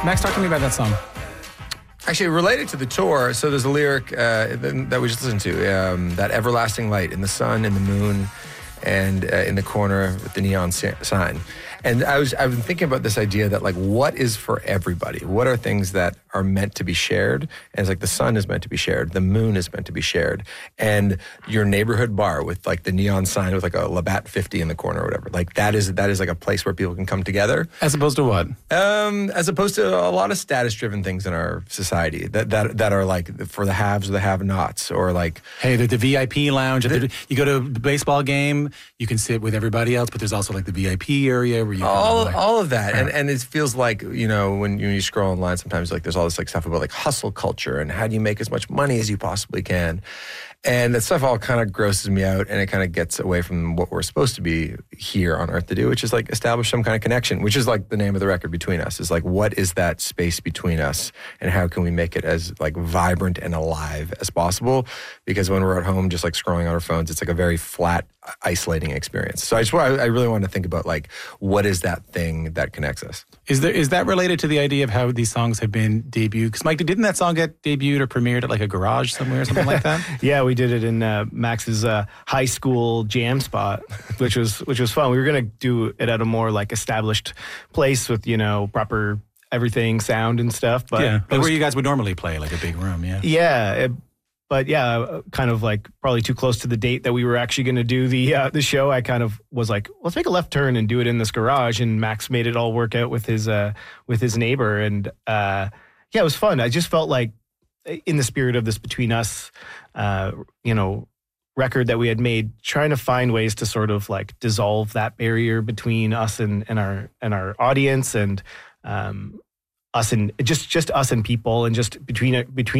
Max, talk to me about that song. Actually, related to the tour, so there's a lyric that we just listened to, that everlasting light in the sun, in the moon, and in the corner with the neon sign. And I've been thinking about this idea that, like, what is for everybody? What are things that are meant to be shared? And it's like the sun is meant to be shared. The moon is meant to be shared. And your neighborhood bar with, like, the neon sign with, like, a Labatt 50 in the corner or whatever. Like, that is like a place where people can come together. As opposed to what? As opposed to a lot of status-driven things in our society that are, like, for the haves or the have-nots, or, like... Hey, the VIP lounge. You go to a baseball game, you can sit with everybody else, but there's also, like, the VIP area where you all of that. Yeah. And it feels like, you know, when you scroll online sometimes, like, there's all this, like, stuff about, like, hustle culture and how do you make as much money as you possibly can. And that stuff all kind of grosses me out, and it kind of gets away from what we're supposed to be here on Earth to do, which is, like, establish some kind of connection, which is, like, the name of the record, Between Us, is, like, what is that space between us, and how can we make it as, like, vibrant and alive as possible? Because when we're at home just, like, scrolling on our phones, it's, like, a very flat, isolating experience. So I really want to think about, like, what is that thing that connects us? Is that related to the idea of how these songs have been debuted? Because, Mike, didn't that song get debuted or premiered at, like, a garage somewhere or something like that? Yeah, we did it in Max's high school jam spot, which was fun. We were going to do it at a more, like, established place with, you know, proper everything, sound and stuff. But yeah, where you guys would normally play, like a big room, yeah. Yeah, but yeah, kind of like probably too close to the date that we were actually going to do the show. I kind of was like, let's make a left turn and do it in this garage. And Max made it all work out with his neighbor, and yeah, it was fun. I just felt like, in the spirit of this Between Us, you know, record that we had made, trying to find ways to sort of, like, dissolve that barrier between us and our audience, and us and just us and people, and just between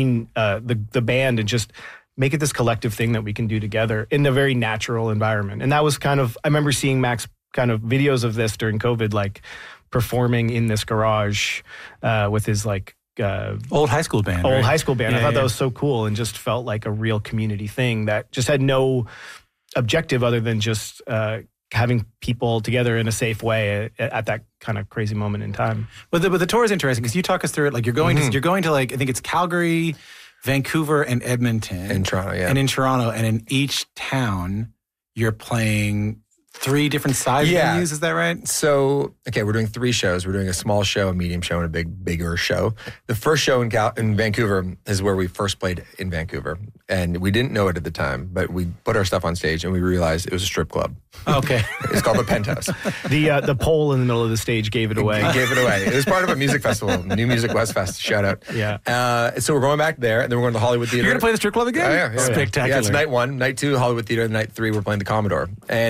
the band, and just make it this collective thing that we can do together in a very natural environment. And that was kind of, I remember seeing Max kind of videos of this during COVID, like performing in this garage with his, like, old high school band. Old right? high school band. Yeah, I thought that was so cool, and just felt like a real community thing that just had no objective other than just having people together in a safe way at that kind of crazy moment in time. But the tour is interesting because you talk us through it. Like, you're going to, like, I think it's Calgary, Vancouver, and Edmonton. In Toronto, yeah. And in Toronto, and in each town, you're playing 3 different size venues, is that right? So, okay, we're doing 3 shows. We're doing a small show, a medium show, and a bigger show. The first show in Vancouver is where we first played in Vancouver. And we didn't know it at the time, but we put our stuff on stage and we realized it was a strip club. Okay. It's called the Penthouse. The pole in the middle of the stage gave it away. It gave it away. It was part of a music festival, New Music West Fest, shout out. Yeah. So we're going back there, and then we're going to the Hollywood Theater. You're going to play the strip club again? Oh, yeah. Spectacular. Yeah, it's night 1. Night 2, Hollywood Theater. Night 3, we're playing the Commodore.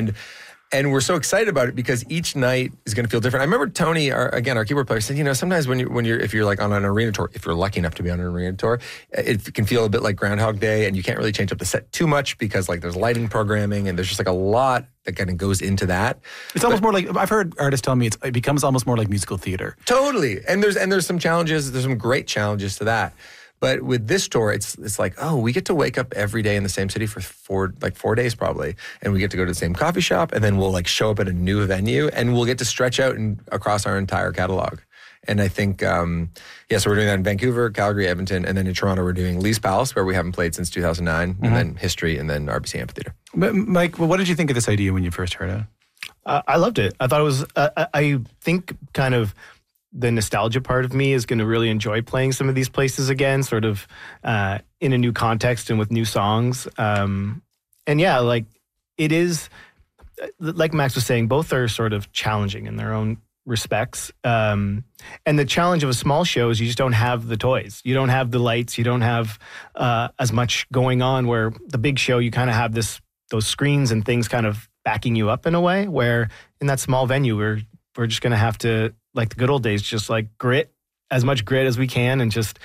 And we're so excited about it because each night is going to feel different. I remember Tony, our keyboard player, said, you know, sometimes if you're like on an arena tour, if you're lucky enough to be on an arena tour, it can feel a bit like Groundhog Day, and you can't really change up the set too much because, like, there's lighting programming, and there's just, like, a lot that kind of goes into that. It's almost more like, I've heard artists tell me it becomes almost more like musical theater. Totally. And there's some challenges. There's some great challenges to that. But with this tour, it's like, oh, we get to wake up every day in the same city for 4 days probably, and we get to go to the same coffee shop, and then we'll, like, show up at a new venue, and we'll get to stretch out across our entire catalog. And I think, so we're doing that in Vancouver, Calgary, Edmonton, and then in Toronto we're doing Lee's Palace, where we haven't played since 2009, and then History, and then RBC Amphitheater. But Mike, what did you think of this idea when you first heard it? I loved it. I thought it was, I think kind of the nostalgia part of me is going to really enjoy playing some of these places again, sort of in a new context and with new songs. And yeah, like, it is, like Max was saying, both are sort of challenging in their own respects. And the challenge of a small show is you just don't have the toys. You don't have the lights. You don't have as much going on, where the big show, you kind of have those screens and things kind of backing you up in a way, where in that small venue, we're just going to have to, like the good old days, just, like, as much grit as we can, and just,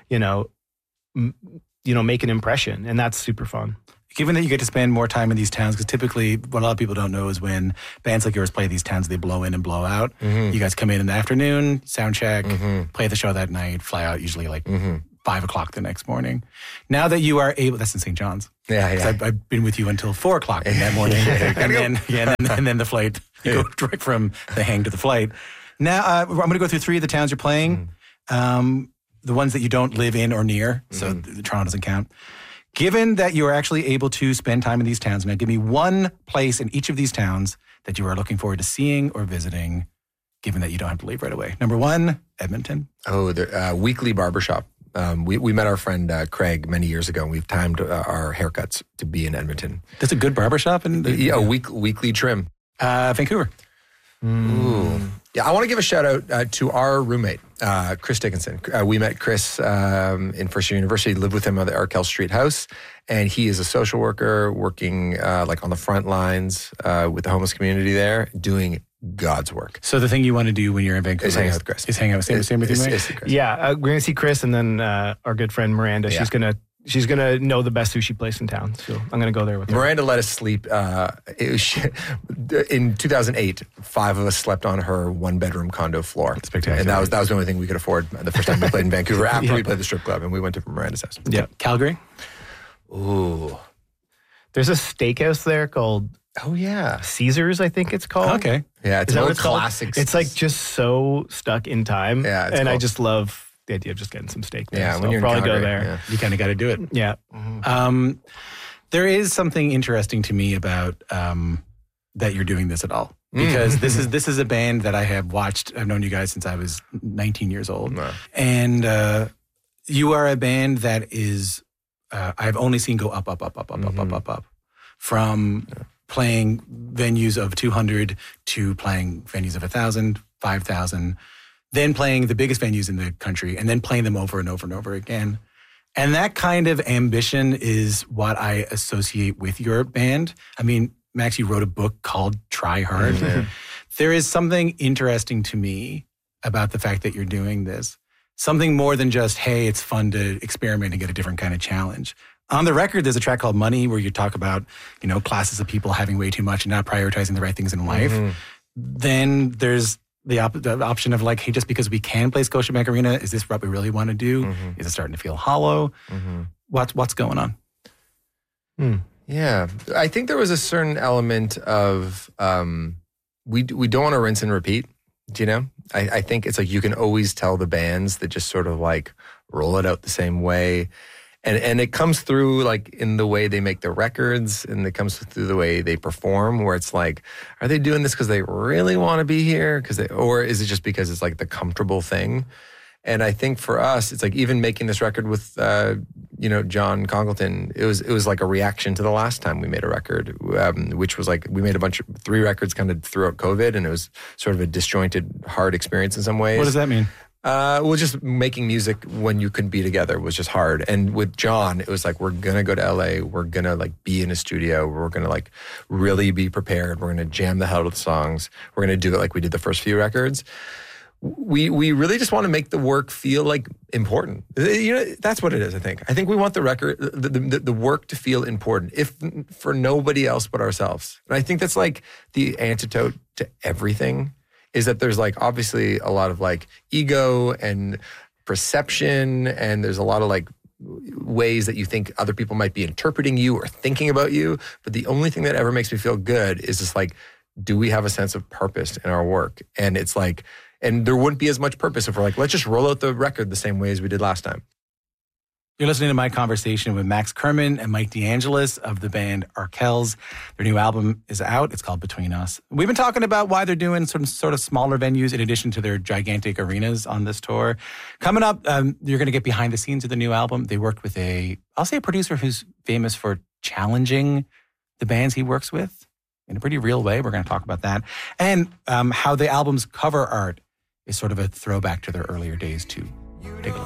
make an impression. And that's super fun. Given that you get to spend more time in these towns, because typically what a lot of people don't know is when bands like yours play these towns, they blow in and blow out. You guys come in the afternoon, sound check, play the show that night, fly out usually like 5 o'clock the next morning. Now that you are able, that's in St. John's. Yeah. I've been with you until 4 o'clock in that morning. and then the flight, you go direct from the hang to the flight. Now, I'm going to go through 3 of the towns you're playing. the ones that you don't live in or near, so Toronto doesn't count. Given that you are actually able to spend time in these towns, now give me one place in each of these towns that you are looking forward to seeing or visiting, given that you don't have to leave right away. Number one, Edmonton. Oh, the Weekly Barbershop. We met our friend Craig many years ago, and we've timed our haircuts to be in Edmonton. That's a good barbershop? Weekly trim. Vancouver. Ooh. Yeah, I want to give a shout out to our roommate, Chris Dickinson. We met Chris in First Year University, lived with him at the Arkell Street house, and he is a social worker working like on the front lines with the homeless community there, doing God's work. So the thing you want to do when you're in Vancouver is hang out with Chris. Is hang out. Same with you, Mike? Yeah, we're going to see Chris, and then our good friend Miranda. Yeah. She's gonna know the best sushi place in town, so I'm gonna go there with her. Miranda let us sleep. In 2008, 5 of us slept on her 1-bedroom condo floor. Spectacular. And that was the only thing we could afford the first time we played in Vancouver after we played the strip club, and we went to Miranda's house. Yeah, Calgary. Ooh, there's a steakhouse there called Caesars, I think it's called. Okay, yeah, it's an old classic. It's like just so stuck in time. Yeah, and cool. I just love the idea of just getting some steak there. Yeah, so when you're I'll probably Calgary, go there. You kind of got to do it. Yeah. There is something interesting to me about that you're doing this at all, because this is a band that I have watched. I've known you guys since I was 19 years old, and you are a band that is I've only seen go up, from playing venues of 200 to playing venues of 1,000, 5,000. Then playing the biggest venues in the country, and then playing them over and over and over again. And that kind of ambition is what I associate with your band. I mean, Max, you wrote a book called Try Hard. Mm-hmm. There is something interesting to me about the fact that you're doing this. Something more than just, hey, it's fun to experiment and get a different kind of challenge. On the record, there's a track called Money where you talk about, classes of people having way too much and not prioritizing the right things in life. Mm-hmm. Then there's the option of like, hey, just because we can play Scotiabank Arena, is this what we really want to do? Mm-hmm. Is it starting to feel hollow? Mm-hmm. What's going on? Yeah, I think there was a certain element of we don't want to rinse and repeat. Do you know? I think it's like you can always tell the bands that just sort of like roll it out the same way. And it comes through like in the way they make their records, and it comes through the way they perform, where it's like, are they doing this because they really want to be here? Or is it just because it's like the comfortable thing? And I think for us, it's like even making this record with, John Congleton, it was like a reaction to the last time we made a record, which was like, we made 3 records kind of throughout COVID, and it was sort of a disjointed, hard experience in some ways. What does that mean? Just making music when you couldn't be together was just hard. And with John, it was like, we're going to go to LA. We're going to like be in a studio. We're going to like really be prepared. We're going to jam the hell out of the songs. We're going to do it like we did the first few records. We really just want to make the work feel like important. That's what it is, I think. I think we want the record, the work to feel important, if for nobody else but ourselves. And I think that's like the antidote to everything. Is that there's like obviously a lot of like ego and perception, and there's a lot of like ways that you think other people might be interpreting you or thinking about you. But the only thing that ever makes me feel good is just like, do we have a sense of purpose in our work? And it's like, and there wouldn't be as much purpose if we're like, let's just roll out the record the same way as we did last time. You're listening to my conversation with Max Kerman and Mike DeAngelis of the band Arkells. Their new album is out. It's called Between Us. We've been talking about why they're doing some sort of smaller venues in addition to their gigantic arenas on this tour. Coming up, you're going to get behind the scenes of the new album. They worked with a producer who's famous for challenging the bands he works with in a pretty real way. We're going to talk about that. And how the album's cover art is sort of a throwback to their earlier days too. Take a look.